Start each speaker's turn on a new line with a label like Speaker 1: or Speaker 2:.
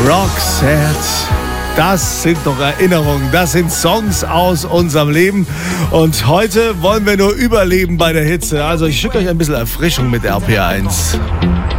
Speaker 1: Roxette. Das sind doch Erinnerungen, das sind Songs aus unserem Leben. Und heute wollen wir nur überleben bei der Hitze. Also ich schicke euch ein bisschen Erfrischung mit RPR 1.